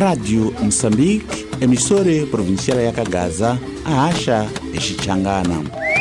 Radio Moçambique, emissora provincial ya Kagaza, a acha Xichangana.